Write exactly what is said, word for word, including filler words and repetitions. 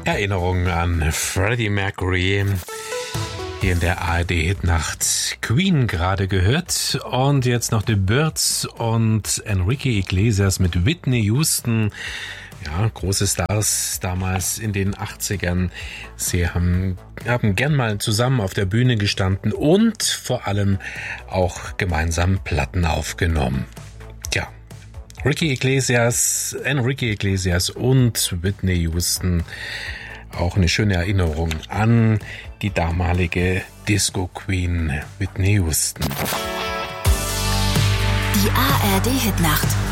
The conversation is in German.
Erinnerung an Freddie Mercury. Hier in der A R D-Hitnacht Queen gerade gehört. Und jetzt noch The Byrds und Enrique Iglesias mit Whitney Houston. Ja, große Stars damals in den achtzigern. Sie haben, haben gern mal zusammen auf der Bühne gestanden und vor allem auch gemeinsam Platten aufgenommen. Tja, Ricky Iglesias, Enrique Iglesias und Whitney Houston. Auch eine schöne Erinnerung an die damalige Disco-Queen Whitney Houston. Die A R D-Hitnacht.